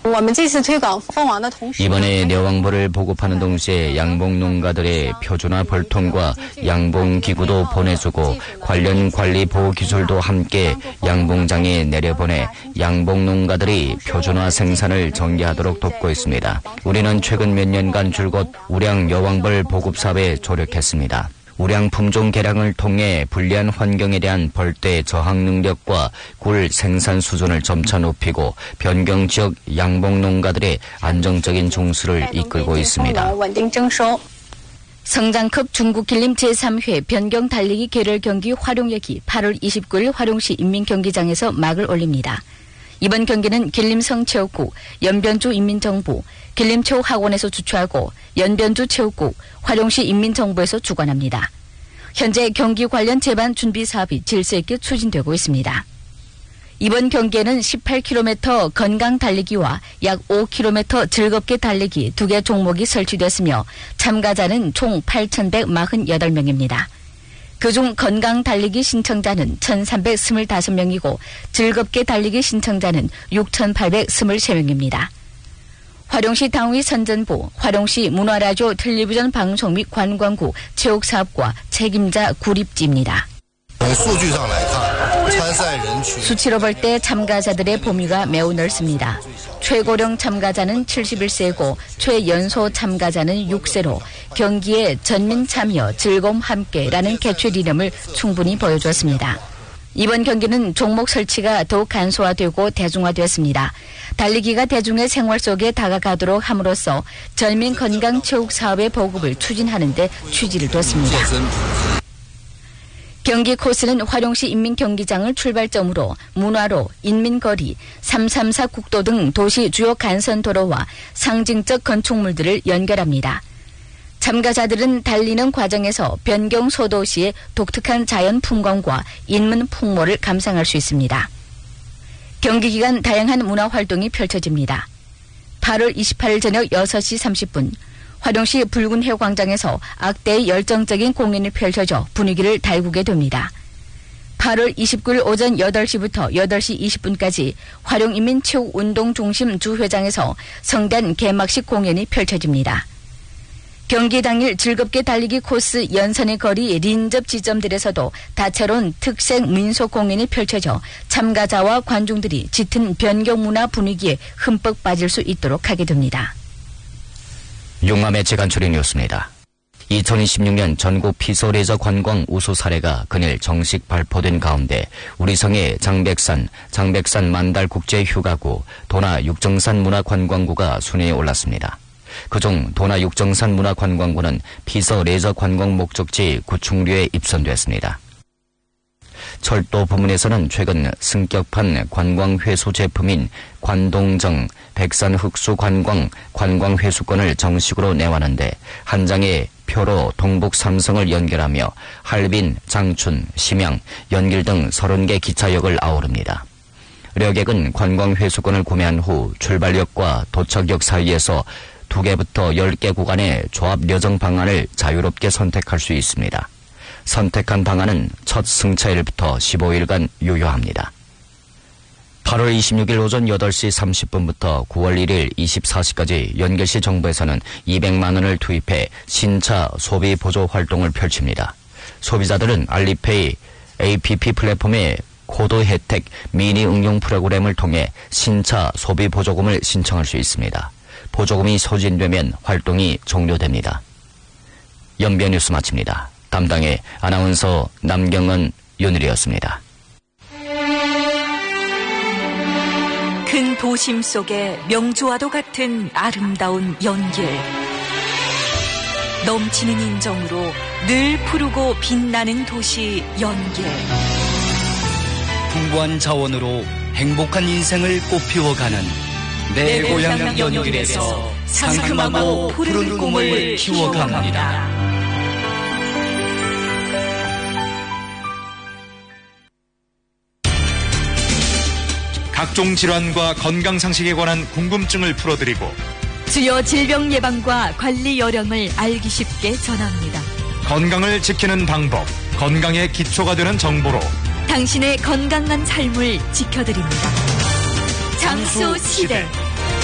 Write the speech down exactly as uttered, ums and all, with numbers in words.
이번에 여왕벌을 보급하는 동시에 양봉농가들의 표준화 벌통과 양봉기구도 보내주고 관련 관리 보호 기술도 함께 양봉장에 내려보내 양봉농가들이 표준화 생산을 전개하도록 돕고 있습니다. 우리는 최근 몇 년간 줄곧 우량 여왕벌 보급 사업에 조력했습니다. 우량 품종 개량을 통해 불리한 환경에 대한 벌떼 저항 능력과 굴 생산 수준을 점차 높이고 변경 지역 양봉 농가들의 안정적인 종수를 이끌고 있습니다. 성장급 중국 길림 제삼 회 변경 달리기 계열 경기 활용역이 팔월 이십구일 화룡시 인민경기장에서 막을 올립니다. 이번 경기는 길림성체육국, 연변주 인민정부, 길림체육학원에서 주최하고 연변주 체육국, 화룡시 인민정부에서 주관합니다. 현재 경기 관련 제반 준비 사업이 질서 있게 추진되고 있습니다. 이번 경기에는 십팔 킬로미터 건강 달리기와 약 오 킬로미터 즐겁게 달리기 두 개 종목이 설치됐으며 참가자는 총 팔천백사십팔 명입니다. 그중 건강 달리기 신청자는 천삼백이십오 명이고 즐겁게 달리기 신청자는 육천팔백이십삼 명입니다. 화룡시 당위 선전부, 화룡시 문화라디오 텔레비전 방송 및 관광구 체육사업과 책임자 구립지입니다. 수치로 볼 때 참가자들의 범위가 매우 넓습니다. 최고령 참가자는 칠십일 세고 최연소 참가자는 육 세로 경기에 전민 참여, 즐거움 함께라는 개최 이름을 충분히 보여주었습니다. 이번 경기는 종목 설치가 더욱 간소화되고 대중화되었습니다. 달리기가 대중의 생활 속에 다가가도록 함으로써 전민 건강 체육 사업의 보급을 추진하는 데 취지를 뒀습니다. 경기 코스는 화룡시 인민경기장을 출발점으로 문화로, 인민거리, 삼삼사 국도 등 도시 주요 간선도로와 상징적 건축물들을 연결합니다. 참가자들은 달리는 과정에서 변경 소도시의 독특한 자연 풍광과 인문 풍모를 감상할 수 있습니다. 경기 기간 다양한 문화 활동이 펼쳐집니다. 팔월 이십팔일 저녁 여섯 시 삼십 분 화룡시 붉은해 광장에서 악대의 열정적인 공연이 펼쳐져 분위기를 달구게 됩니다. 팔월 이십구일 오전 여덟 시부터 여덟 시 이십 분까지 화룡인민체육운동중심 주회장에서 성단 개막식 공연이 펼쳐집니다. 경기 당일 즐겁게 달리기 코스 연선의 거리 린접 지점들에서도 다채로운 특색 민속 공연이 펼쳐져 참가자와 관중들이 짙은 변경 문화 분위기에 흠뻑 빠질 수 있도록 하게 됩니다. 용암의 재간추린 뉴스입니다. 이천이십육 년 전국 피서레저 관광 우수 사례가 그늘 정식 발표된 가운데 우리성의 장백산, 장백산 만달 국제휴가구, 도나 육정산 문화관광구가 순위에 올랐습니다. 그중 도나 육정산 문화관광구는 피서레저 관광 목적지 구충류에 입선됐습니다. 철도 부문에서는 최근 승격판 관광회수 제품인 관동정 백산흑수관광 관광회수권을 정식으로 내왔는데 한 장의 표로 동북 삼성을 연결하며 할빈, 장춘, 심양, 연길 등 서른 개 기차역을 아우릅니다. 여객은 관광회수권을 구매한 후 출발역과 도착역 사이에서 두 개부터 열 개 구간의 조합 여정 방안을 자유롭게 선택할 수 있습니다. 선택한 방안은 첫 승차일부터 십오 일간 유효합니다. 팔월 이십육일 오전 여덟 시 삼십 분부터 구월 일일 이십사 시까지 연결시 정부에서는 이백만 원을 투입해 신차 소비 보조 활동을 펼칩니다. 소비자들은 알리페이 에이피피 플랫폼의 코드 혜택 미니 응용 프로그램을 통해 신차 소비 보조금을 신청할 수 있습니다. 보조금이 소진되면 활동이 종료됩니다. 연변 뉴스 마칩니다. 담당의 아나운서 남경은, 윤일이었습니다. 큰 도심 속에 명주와도 같은 아름다운 연길. 넘치는 인정으로 늘 푸르고 빛나는 도시 연길. 풍부한 자원으로 행복한 인생을 꽃피워가는 내, 내 고향 연길에서 상큼하고 푸른 꿈을 키워갑니다. 각종 질환과 건강상식에 관한 궁금증을 풀어드리고 주요 질병 예방과 관리 요령을 알기 쉽게 전합니다. 건강을 지키는 방법, 건강의 기초가 되는 정보로 당신의 건강한 삶을 지켜드립니다. 장수 시대.